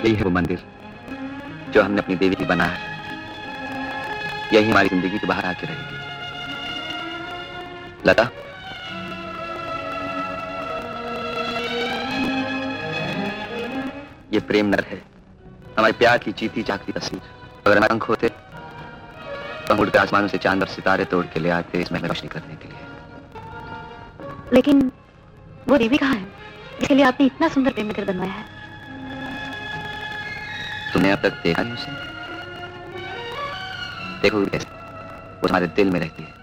यही है वो मंदिर जो हमने अपनी देवी की बना है। यही हमारी जिंदगी के बाहर आके रहेगी। लता, ये प्रेम नर है, हमारे प्यार की जीती जागती तस्वीर। अगर हमारे अंक होते तो हम उड़ते आसमानों से चांद और सितारे तोड़ के ले आते इसमें हमें रोशनी करने के लिए। लेकिन वो देवी कहाँ है जिसके लिए आपने इतना सुंदर प्रेम मंदिर बनवाया है? तुमने अब तक देखा नहीं उसे? देखो कैसे वो हमारे दिल में रहती है।